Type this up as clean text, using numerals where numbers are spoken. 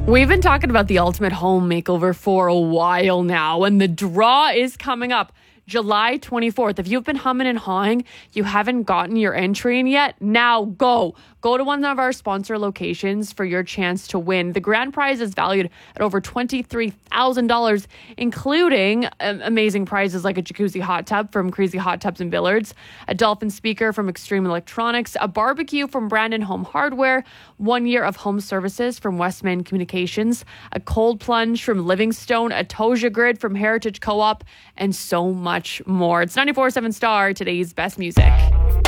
We've been talking about the ultimate home makeover for a while now, and the draw is coming up July 24th. If you've been humming and hawing, you haven't gotten your entry in yet, now go. Go to one of our sponsor locations for your chance to win. The grand prize is valued at over $23,000, including amazing prizes like a jacuzzi hot tub from Crazy Hot Tubs and Billards, a Dolphin speaker from Extreme Electronics, a barbecue from Brandon Home Hardware, 1 year of home services from Westman Communications, a cold plunge from Livingstone, a Toja grid from Heritage Co-op, and so much more. It's 94.7 Star, today's best music.